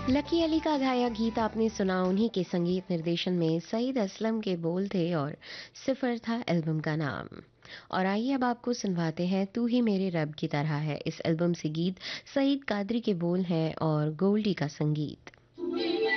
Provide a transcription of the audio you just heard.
Lucky Ali का गाया गीत आपने सुना। उन्हीं के संगीत निर्देशन में सईद असलम के बोल थे और सिफर था एल्बम का नाम। और आइए अब आपको सुनवाते हैं तू ही मेरे रब की तरह है। इस एल्बम से गीत सईद कादरी के बोल हैं और गोल्डी का संगीत।